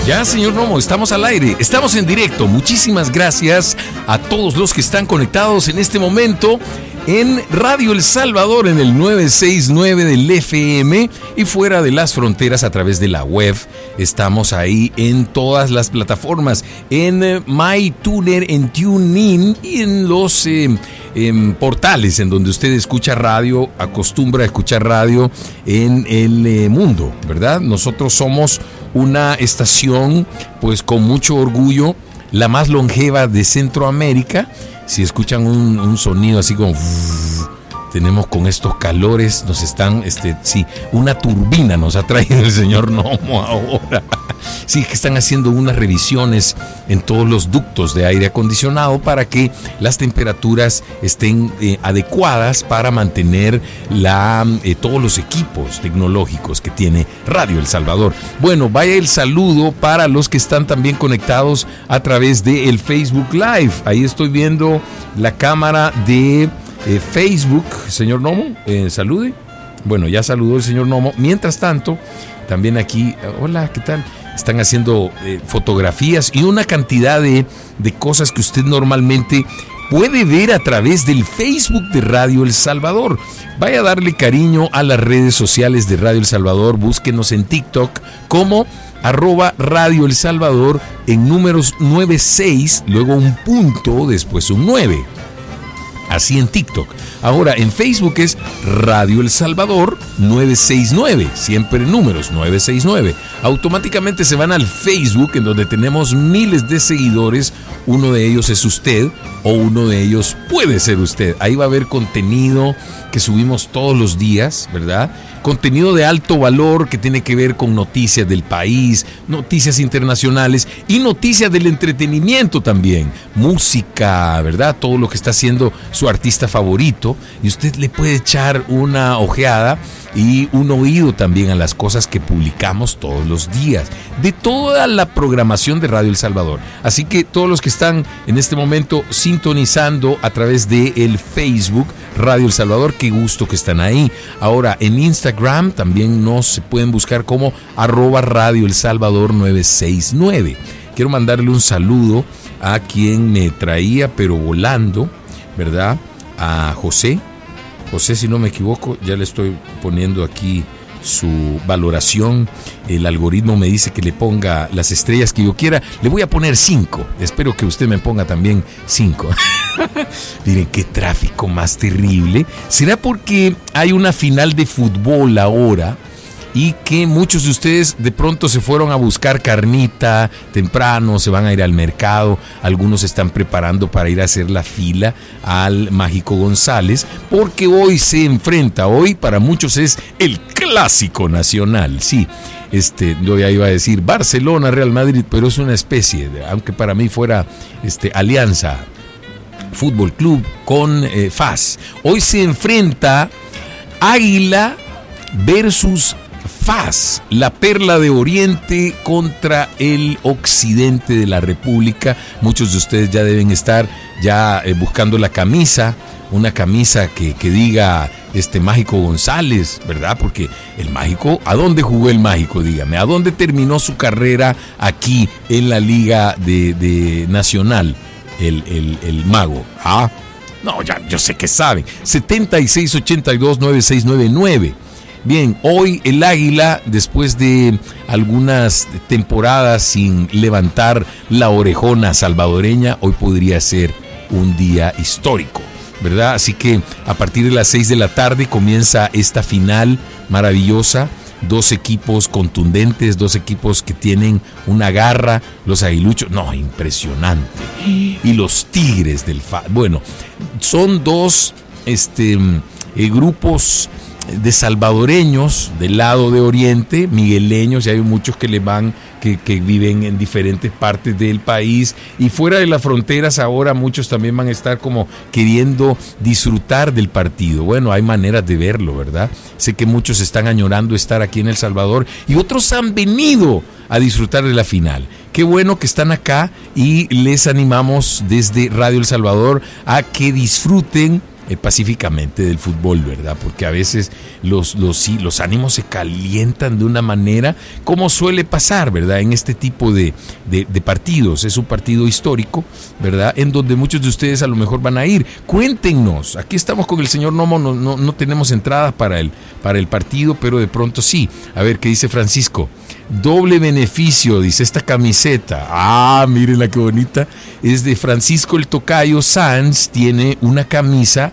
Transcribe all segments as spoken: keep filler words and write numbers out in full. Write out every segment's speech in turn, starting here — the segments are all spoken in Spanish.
Ya, señor Nomo, estamos al aire, estamos en directo. Muchísimas gracias a todos los que están conectados en este momento en Radio El Salvador en el novecientos sesenta y nueve del F M y fuera de las fronteras a través de la web. Estamos ahí en todas las plataformas, en MyTuner, en TuneIn y en los eh, en portales en donde usted escucha radio, acostumbra a escuchar radio en el eh, mundo, ¿verdad? Nosotros somos una estación, pues con mucho orgullo, la más longeva de Centroamérica. Si escuchan un, un sonido así como... Tenemos con estos calores, nos están, este, sí, una turbina nos ha traído el señor Nomo ahora. Sí, que están haciendo unas revisiones en todos los ductos de aire acondicionado para que las temperaturas estén eh, adecuadas para mantener la, eh, todos los equipos tecnológicos que tiene Radio El Salvador. Bueno, vaya el saludo para los que están también conectados a través del Facebook Live. Ahí estoy viendo la cámara de... Eh, Facebook, señor Nomo, eh, salude. Bueno, ya saludó el señor Nomo. Mientras tanto, también aquí, hola, ¿qué tal? Están haciendo eh, fotografías y una cantidad de, de cosas que usted normalmente puede ver a través del Facebook de Radio El Salvador. Vaya a darle cariño a las redes sociales de Radio El Salvador. Búsquenos en TikTok como arroba Radio El Salvador en números noventa y seis, luego un punto, después un nueve. Así en TikTok. Ahora en Facebook es Radio El Salvador novecientos sesenta y nueve, siempre números novecientos sesenta y nueve. Automáticamente se van al Facebook en donde tenemos miles de seguidores. Uno de ellos es usted o uno de ellos puede ser usted. Ahí va a haber contenido que subimos todos los días, ¿verdad? Contenido de alto valor que tiene que ver con noticias del país, noticias internacionales y noticias del entretenimiento también. Música, ¿verdad? Todo lo que está haciendo su artista favorito. Y usted le puede echar una ojeada y un oído también a las cosas que publicamos todos los días. De toda la programación de Radio El Salvador. Así que todos los que están en este momento sintonizando a través de el Facebook Radio El Salvador, qué gusto que están ahí. Ahora en Instagram también nos pueden buscar como arroba Radio El Salvador novecientos sesenta y nueve. Quiero mandarle un saludo a quien me traía pero volando, ¿verdad? A José. José, si no me equivoco, ya le estoy poniendo aquí su valoración. El algoritmo me dice que le ponga las estrellas que yo quiera. Le voy a poner cinco. Espero que usted me ponga también cinco. Miren qué tráfico más terrible. ¿Será porque hay una final de fútbol ahora y que muchos de ustedes de pronto se fueron a buscar carnita temprano, se van a ir al mercado, algunos se están preparando para ir a hacer la fila al Mágico González, porque hoy se enfrenta, hoy para muchos es el clásico nacional, sí, este, yo ya iba a decir Barcelona, Real Madrid, pero es una especie, de, aunque para mí fuera este, Alianza Fútbol Club con eh, F A S. Hoy se enfrenta Águila versus F A S, la perla de Oriente contra el occidente de la República. Muchos de ustedes ya deben estar ya eh, buscando la camisa, una camisa que, que diga este Mágico González, ¿verdad? Porque el Mágico, ¿a dónde jugó el Mágico? Dígame, ¿a dónde terminó su carrera aquí en la Liga de, de Nacional? El, el, el Mago. Ah, no, ya yo sé que saben. setenta y seis ochenta y dos noventa y seis noventa y nueve. Bien, hoy el Águila, después de algunas temporadas sin levantar la orejona salvadoreña, hoy podría ser un día histórico, ¿verdad? Así que a partir de las seis de la tarde comienza esta final maravillosa. Dos equipos contundentes, dos equipos que tienen una garra, los aguiluchos, no, impresionante. Y los Tigres del F A S. Bueno, son dos este, eh, grupos de salvadoreños del lado de Oriente, migueleños, y hay muchos que le van, que, que viven en diferentes partes del país, y fuera de las fronteras ahora muchos también van a estar como queriendo disfrutar del partido. Bueno, hay maneras de verlo, ¿verdad? Sé que muchos están añorando estar aquí en El Salvador y otros han venido a disfrutar de la final. Qué bueno que están acá y les animamos desde Radio El Salvador a que disfruten eh, pacíficamente del fútbol, ¿verdad? Porque a veces los, los, sí, los ánimos se calientan de una manera como suele pasar, ¿verdad? En este tipo de, de, de partidos. Es un partido histórico, ¿verdad? En donde muchos de ustedes a lo mejor van a ir. Cuéntenos. Aquí estamos con el señor Nomo, no, no, no tenemos entradas para el, para el partido, pero de pronto sí. A ver, ¿qué dice Francisco? Doble beneficio, dice esta camiseta. Ah, mírenla qué bonita. Es de Francisco el Tocayo Sanz. Tiene una camisa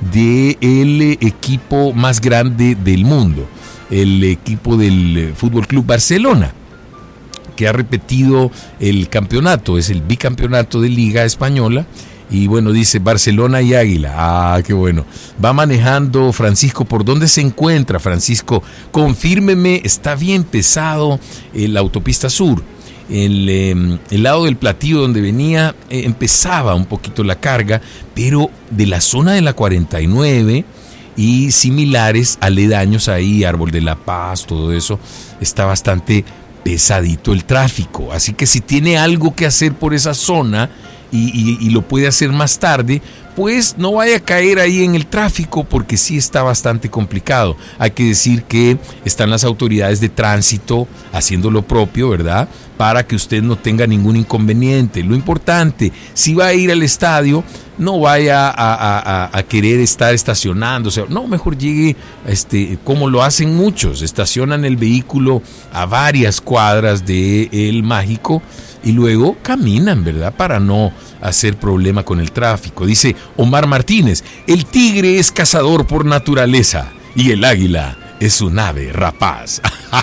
del equipo más grande del mundo, el equipo del Fútbol Club Barcelona, que ha repetido el campeonato. Es el bicampeonato de Liga Española. Y bueno, dice Barcelona y Águila. Ah, qué bueno. Va manejando Francisco. ¿Por dónde se encuentra, Francisco? Confírmeme, está bien pesado la autopista sur. El, eh, el lado del Platillo donde venía eh, empezaba un poquito la carga, pero de la zona de la cuarenta y nueve y similares aledaños ahí, Árbol de la Paz, todo eso, está bastante pesadito el tráfico. Así que si tiene algo que hacer por esa zona, Y, y, y lo puede hacer más tarde, pues no vaya a caer ahí en el tráfico, porque sí está bastante complicado. Hay que decir que están las autoridades de tránsito haciendo lo propio, ¿verdad? Para que usted no tenga ningún inconveniente. Lo importante, si va a ir al estadio, no vaya a, a, a querer estar estacionándose. No, mejor llegue, este, como lo hacen muchos, estacionan el vehículo a varias cuadras de El Mágico y luego caminan, ¿verdad? Para no hacer problema con el tráfico. Dice Omar Martínez, el tigre es cazador por naturaleza y el águila es un ave rapaz.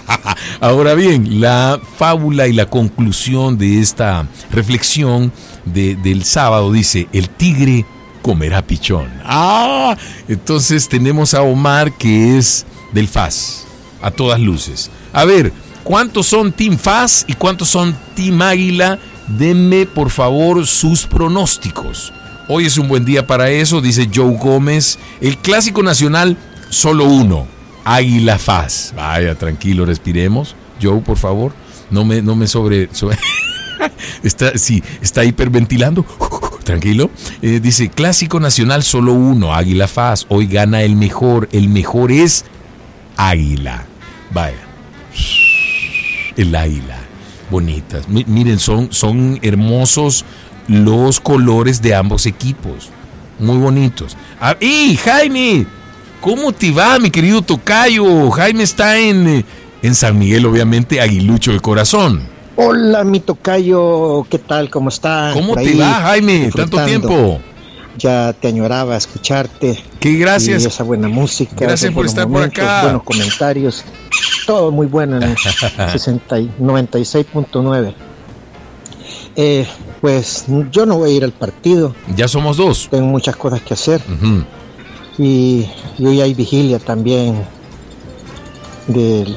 Ahora bien, la fábula y la conclusión de esta reflexión de, del sábado dice, el tigre comerá pichón. Ah, entonces tenemos a Omar, que es del F A S, a todas luces. A ver, ¿cuántos son Team F A S y cuántos son Team Águila? Denme, por favor, sus pronósticos. Hoy es un buen día para eso, dice Joe Gómez. El clásico nacional, solo uno, Águila F A S. Vaya, tranquilo, respiremos. Joe, por favor, no me, no me sobre... sobre... está, sí, está hiperventilando. Tranquilo. Eh, dice, clásico nacional, solo uno, Águila F A S. Hoy gana el mejor. El mejor es Águila. Vaya. El águila, bonitas. M- miren, son, son hermosos los colores de ambos equipos, muy bonitos. Ah, ¡y Jaime! ¿Cómo te va, mi querido tocayo? Jaime está en, en San Miguel, obviamente, aguilucho de corazón. Hola, mi tocayo, ¿qué tal? ¿Cómo está? ¿Cómo te va, Jaime? Tanto tiempo. Ya te añoraba escucharte. Qué gracias. Y esa buena música. Gracias por estar momentos, por acá. Buenos comentarios. Todo muy bueno en sesenta y noventa y seis punto nueve. Eh, pues yo no voy a ir al partido. Ya somos dos. Tengo muchas cosas que hacer. Uh-huh. Y, y hoy hay vigilia también del,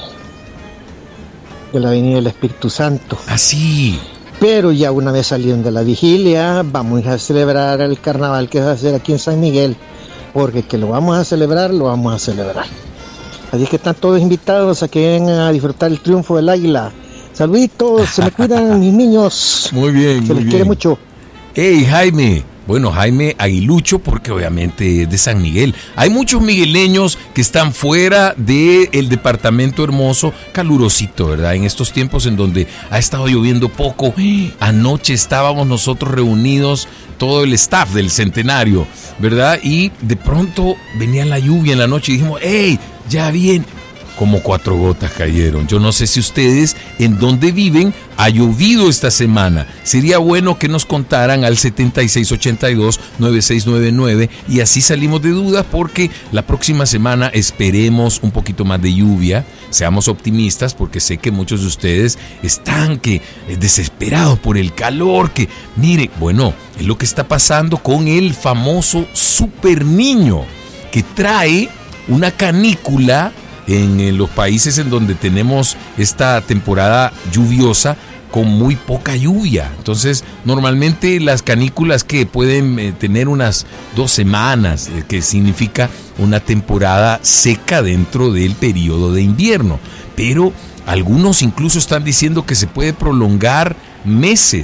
de la Avenida del Espíritu Santo. Ah, sí. Pero ya una vez salieron de la vigilia, vamos a celebrar el carnaval que va a hacer aquí en San Miguel. Porque que lo vamos a celebrar, lo vamos a celebrar. Así que están todos invitados a que vengan a disfrutar el triunfo del águila. Saluditos, se me cuidan mis niños. Muy bien, se muy les bien. quiere mucho. Hey, Jaime. Bueno, Jaime aguilucho porque obviamente es de San Miguel. Hay muchos migueleños que están fuera del departamento hermoso, calurosito, ¿verdad? En estos tiempos en donde ha estado lloviendo poco. Anoche estábamos nosotros reunidos, todo el staff del Centenario, ¿verdad? Y de pronto venía la lluvia en la noche y dijimos, hey, ya bien. Como cuatro gotas cayeron. Yo no sé si ustedes en donde viven ha llovido esta semana. Sería bueno que nos contaran al setenta y seis ochenta y dos noventa y seis noventa y nueve y así salimos de dudas, porque la próxima semana esperemos un poquito más de lluvia. Seamos optimistas, porque sé que muchos de ustedes están que desesperados por el calor. Que mire, bueno, es lo que está pasando con el famoso Super Niño, que trae una canícula en los países en donde tenemos esta temporada lluviosa con muy poca lluvia. Entonces, normalmente las canículas que pueden eh, tener unas dos semanas, eh, que significa una temporada seca dentro del periodo de invierno. Pero algunos incluso están diciendo que se puede prolongar meses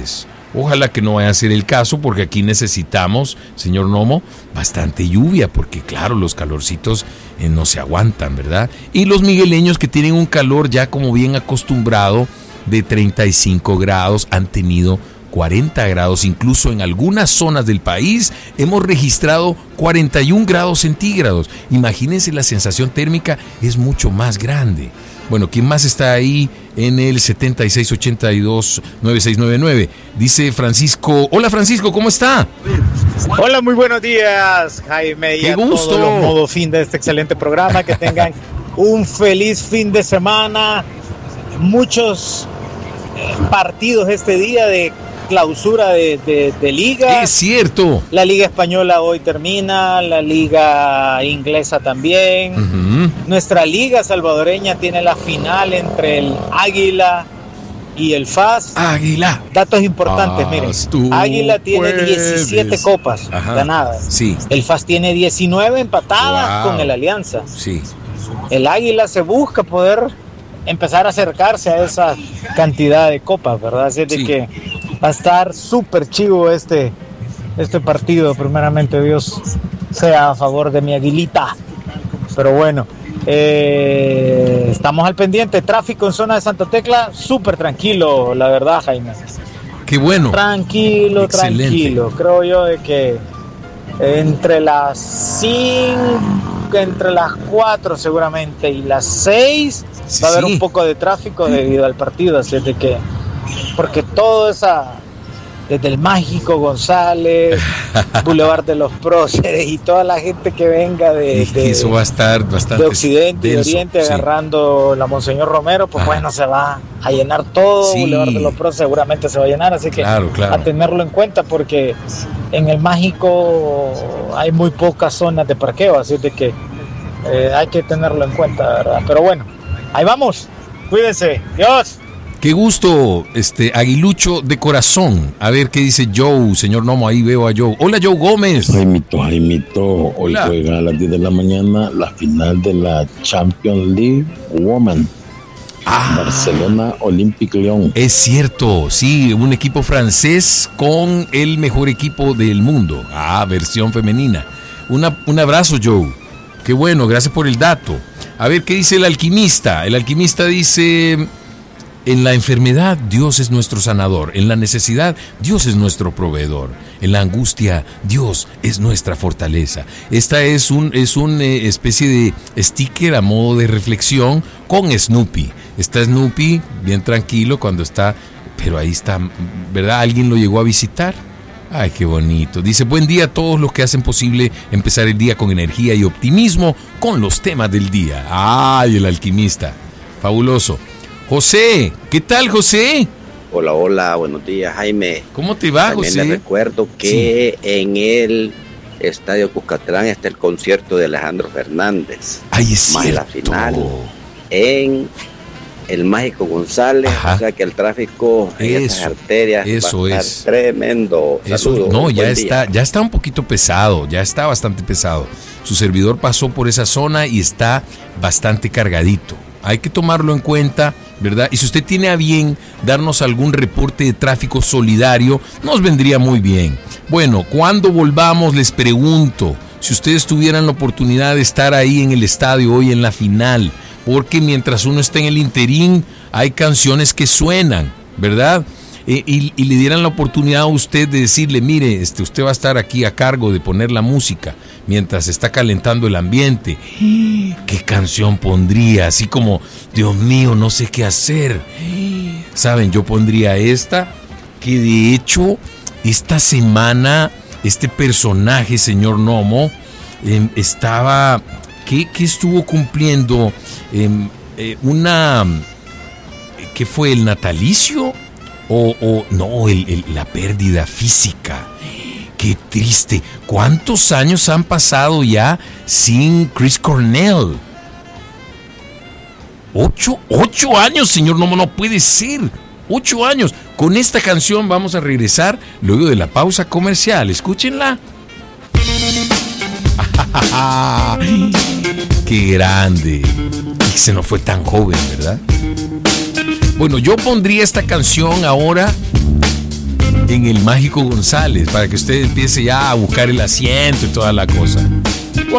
Ojalá que no vaya a ser el caso, porque aquí necesitamos, señor Nomo, bastante lluvia, porque claro, los calorcitos eh, no se aguantan, ¿verdad? Y los migueleños que tienen un calor ya como bien acostumbrado de treinta y cinco grados, han tenido cuarenta grados, incluso en algunas zonas del país hemos registrado cuarenta y un grados centígrados. Imagínense, la sensación térmica es mucho más grande. Bueno, ¿quién más está ahí en el setenta y seis ochenta y dos noventa y seis noventa y nueve? Dice Francisco. Hola Francisco, ¿cómo está? Hola, muy buenos días, Jaime. Y ¡Qué a gusto! todos los modos fin de este excelente programa. Que tengan un feliz fin de semana. Muchos partidos este día de clausura de, de, de liga. Es cierto. La liga española hoy termina, la liga inglesa también. Uh-huh. Nuestra liga salvadoreña tiene la final entre el Águila y el F A S. Águila. Datos importantes, miren. Águila tiene diecisiete copas Ajá. ganadas. Sí. El F A S tiene diecinueve empatadas Wow. con el Alianza. Sí. El Águila se busca poder empezar a acercarse a esa cantidad de copas, ¿verdad? Así de Sí. que va a estar súper chivo este, este partido. Primeramente, Dios sea a favor de mi Aguilita. Pero bueno, eh, estamos al pendiente. Tráfico en zona de Santa Tecla, súper tranquilo, la verdad, Jaime. Qué bueno. Tranquilo, Excelente. tranquilo. Creo yo de que entre las cinco, entre las cuatro seguramente y las seis Sí, va a haber sí. un poco de tráfico debido al partido, así es de que, porque todo esa, desde el Mágico González, Boulevard de los Próceres y toda la gente que venga de, Es que de, eso va a estar bastante de Occidente y de denso, Oriente sí. agarrando la Monseñor Romero, pues Ajá. bueno, se va a llenar todo, Sí. Boulevard de los Próceres seguramente se va a llenar, así que Claro, claro. a tenerlo en cuenta, porque en el Mágico hay muy pocas zonas de parqueo, así de que eh, hay que tenerlo en cuenta, ¿verdad? Pero bueno, ahí vamos, cuídense, Dios. Qué gusto, este Aguilucho de corazón. A ver qué dice Joe, señor Nomo, ahí veo a Joe. Hola Joe Gómez. Jaimito, Jaimito, hoy Hola. juega a las diez de la mañana la final de la Champions League Women. Ah, Barcelona Olympique Lyon. es cierto, sí, un equipo francés con el mejor equipo del mundo. Ah, versión femenina. Una, un abrazo, Joe. Qué bueno, gracias por el dato. A ver, ¿qué dice el alquimista? El alquimista dice: en la enfermedad, Dios es nuestro sanador. En la necesidad, Dios es nuestro proveedor. En la angustia, Dios es nuestra fortaleza. Esta es un es una eh, especie de sticker a modo de reflexión con Snoopy. Está Snoopy bien tranquilo cuando está, pero ahí está, ¿verdad? ¿Alguien lo llegó a visitar? Ay, qué bonito. Dice: buen día a todos los que hacen posible empezar el día con energía y optimismo con los temas del día. Ay, el alquimista. Fabuloso. José, ¿qué tal, José? Hola, hola, buenos días, Jaime. ¿Cómo te va, También José? les recuerdo que en el Estadio Cuscatlán está el concierto de Alejandro Fernández. Ay, es Más cierto. la final en el Mágico González. Ajá. O sea que el tráfico en Eso, esas arterias eso va a estar es. tremendo. Eso, Saludos, no, ya buen está, día. ya está un poquito pesado, ya está bastante pesado. Su servidor pasó por esa zona y está bastante cargadito. Hay que tomarlo en cuenta, ¿verdad? Y si usted tiene a bien darnos algún reporte de tráfico solidario, nos vendría muy bien. Bueno, cuando volvamos les pregunto, si ustedes tuvieran la oportunidad de estar ahí en el estadio hoy en la final, porque mientras uno está en el interín hay canciones que suenan, ¿verdad? Eh, y, y le dieran la oportunidad a usted de decirle: mire, este, usted va a estar aquí a cargo de poner la música mientras está calentando el ambiente. ¿Qué canción pondría? Así como, Dios mío, no sé qué hacer. Saben, yo pondría esta, que de hecho esta semana este personaje, señor Nomo, eh, estaba, ¿qué, qué estuvo cumpliendo? Eh, eh, una, ¿qué fue? ¿El natalicio? O, o no, el, el, la pérdida física. Qué triste. ¿Cuántos años han pasado ya sin Chris Cornell? Ocho, ocho años, señor. No, no puede ser. Ocho años. Con esta canción vamos a regresar luego de la pausa comercial. Escúchenla. Qué grande. Y se nos fue tan joven, ¿verdad? Bueno, yo pondría esta canción ahora en el Mágico González, para que usted empiece ya a buscar el asiento y toda la cosa.